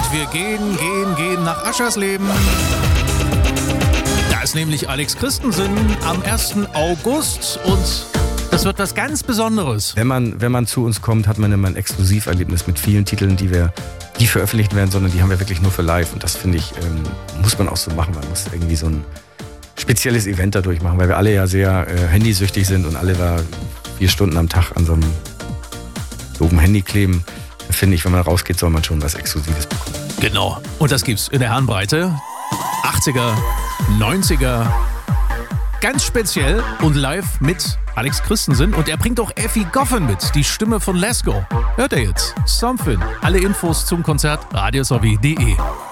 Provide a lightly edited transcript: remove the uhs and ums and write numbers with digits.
wir gehen nach Aschersleben. Da ist nämlich Alex Christensen am 1. August und das wird was ganz Besonderes. Wenn man zu uns kommt, hat man immer ein Exklusiverlebnis mit vielen Titeln, die veröffentlicht werden, sondern die haben wir wirklich nur für live. Und das finde ich, muss man auch so machen. Man muss irgendwie so ein spezielles Event dadurch machen, weil wir alle ja sehr handysüchtig sind und alle da 4 Stunden am Tag an so einem doofen Handy kleben. Finde ich, wenn man rausgeht, soll man schon was Exklusives bekommen. Genau. Und das gibt's in der Herrenbreite. 80er, 90er. Ganz speziell und live mit Alex Christensen. Und er bringt auch Effi Goffin mit, die Stimme von Lesko. Hört ihr jetzt? Something. Alle Infos zum Konzert radiosowie.de.